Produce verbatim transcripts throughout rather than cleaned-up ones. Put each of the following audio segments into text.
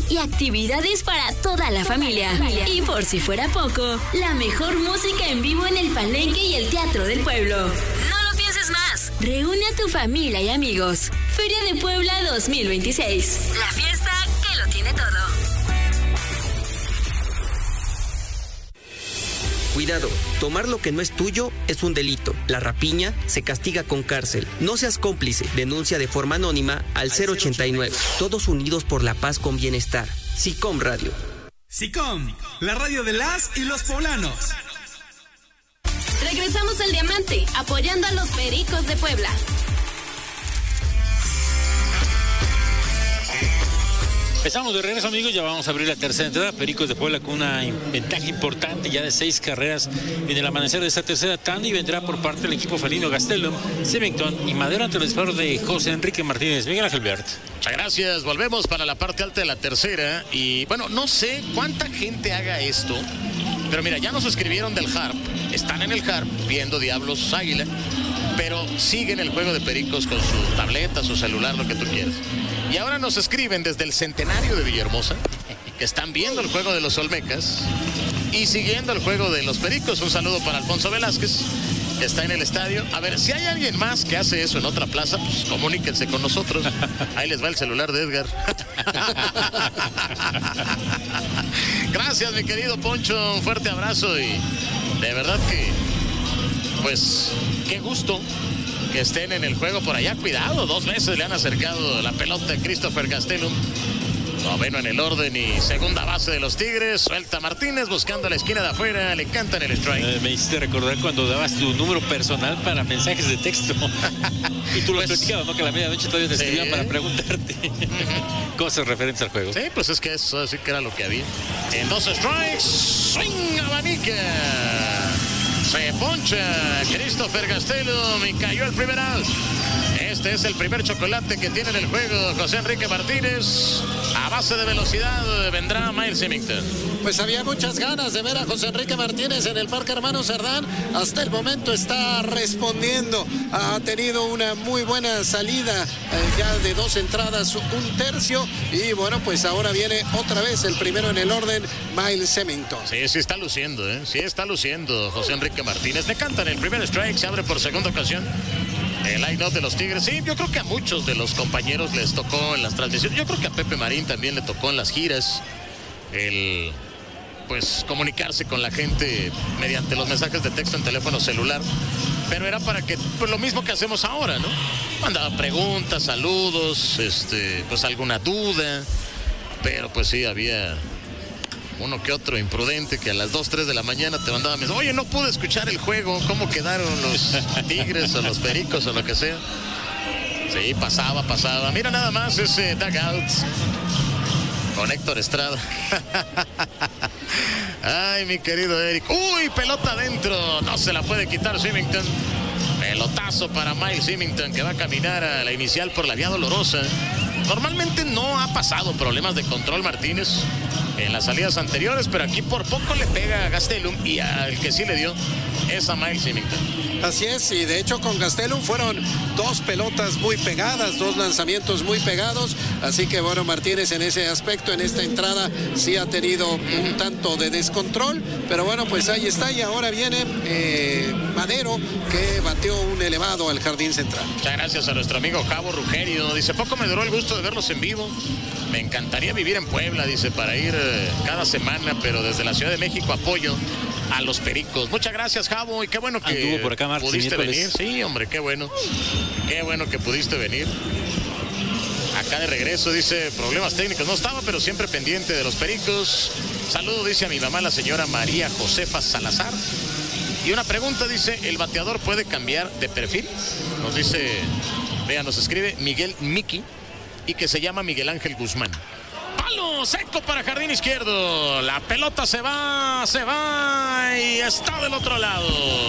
y actividades para toda la familia. Y por si fuera poco, la mejor música en vivo en el Palenque y el Teatro del Pueblo. No lo pienses más. Reúne a tu familia y amigos. Feria de Puebla dos mil veintiséis. La fiesta que lo tiene todo. Cuidado, tomar lo que no es tuyo es un delito. La rapiña se castiga con cárcel. No seas cómplice. Denuncia de forma anónima al cero ochenta y nueve. Todos unidos por la paz con bienestar. SICOM Radio. SICOM, la radio de las y los poblanos. Regresamos al Diamante, apoyando a los Pericos de Puebla. Empezamos de regreso, amigos, ya vamos a abrir la tercera entrada. Pericos de Puebla con una ventaja importante ya de seis carreras en el amanecer de esta tercera tanda, y vendrá por parte del equipo felino Gastelum, Symington y Madero ante los disparos de José Enrique Martínez. Miguel Ángel Bert. Muchas gracias, volvemos para la parte alta de la tercera, y bueno, no sé cuánta gente haga esto, pero mira, ya nos escribieron del Harp, están en el Harp viendo Diablos Águila, pero siguen el juego de Pericos con su tableta, su celular, lo que tú quieras. Y ahora nos escriben desde el Centenario de Villahermosa, que están viendo el juego de los Olmecas y siguiendo el juego de los Pericos. Un saludo para Alfonso Velázquez, que está en el estadio. A ver, si hay alguien más que hace eso en otra plaza, pues comuníquense con nosotros. Ahí les va el celular de Edgar. Gracias, mi querido Poncho, un fuerte abrazo, y de verdad que, pues, qué gusto que estén en el juego por allá. Cuidado, dos veces le han acercado la pelota a Christopher Gastelum. Noveno en el orden y segunda base de los Tigres. Suelta Martínez buscando la esquina de afuera. Le cantan el strike. Eh, me hiciste recordar cuando dabas tu número personal para mensajes de texto. Y tú lo pues, platicabas, ¿no? Que a la medianoche todavía te sí. escribían para preguntarte uh-huh. cosas referentes al juego. Sí, pues es que eso sí que era lo que había. En dos strikes, swing abanica. Se poncha Christopher Gastelum y cayó el primer out. Este es el primer chocolate que tiene en el juego José Enrique Martínez. A base de velocidad vendrá Miles Symington. Pues había muchas ganas de ver a José Enrique Martínez en el Parque Hermano Cerdán. Hasta el momento está respondiendo. Ha tenido una muy buena salida, eh, ya de dos entradas, un tercio. Y bueno, pues ahora viene otra vez el primero en el orden, Miles Symington. Sí, sí está luciendo, ¿eh? Sí está luciendo José Enrique Martínez. Le cantan el primer strike, se abre por segunda ocasión el line-up de los Tigres. Sí, yo creo que a muchos de los compañeros les tocó en las transmisiones. Yo creo que a Pepe Marín también le tocó en las giras el, pues, comunicarse con la gente mediante los mensajes de texto en teléfono celular. Pero era para que, pues, lo mismo que hacemos ahora, ¿no? Mandaba preguntas, saludos, este, pues alguna duda. Pero pues sí, había uno que otro imprudente que a las dos, tres de la mañana te mandaba mensajes. Oye, no pude escuchar el juego, ¿cómo quedaron los Tigres o los Pericos o lo que sea? Sí, pasaba, pasaba. Mira nada más ese dugout con Héctor Estrada. Ay, mi querido Eric. Uy, pelota adentro. No se la puede quitar Symington. Pelotazo para Miles Symington, que va a caminar a la inicial por la vía dolorosa. Normalmente no ha pasado problemas de control Martínez en las salidas anteriores, pero aquí por poco le pega a Gastelum, y al que sí le dio es a Miles Symington. Así es, y de hecho con Gastelum fueron dos pelotas muy pegadas, dos lanzamientos muy pegados, así que bueno, Martínez en ese aspecto, en esta entrada, sí ha tenido un tanto de descontrol, pero bueno, pues ahí está, y ahora viene eh, Madero, que bateó un elevado al jardín central. Muchas gracias a nuestro amigo Javo Rugerio. Dice, poco me duró el gusto de verlos en vivo. Me encantaría vivir en Puebla, dice, para ir eh, cada semana, pero desde la Ciudad de México apoyo a los Pericos. Muchas gracias, Javo, y qué bueno que Anduvo por acá, Martín, pudiste venir. Sí, hombre, qué bueno. Qué bueno que pudiste venir. Acá de regreso, dice, problemas técnicos. No estaba, pero siempre pendiente de los Pericos. Saludo, dice a mi mamá, la señora María Josefa Salazar. Y una pregunta, dice, ¿el bateador puede cambiar de perfil? Nos dice, vea, nos escribe Miguel Miki, y que se llama Miguel Ángel Guzmán. Palo seco para jardín izquierdo. La pelota se va, se va y está del otro lado.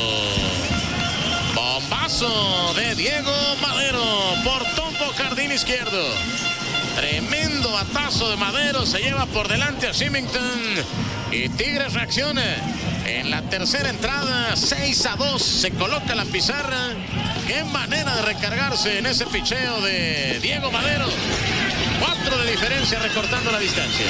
Bombazo de Diego Madero por tombo jardín izquierdo. Tremendo batazo de Madero, se lleva por delante a Symington, y Tigres reacciona en la tercera entrada. Seis a dos se coloca la pizarra. Qué manera de recargarse en ese picheo de Diego Madero. Cuatro de diferencia recortando la distancia.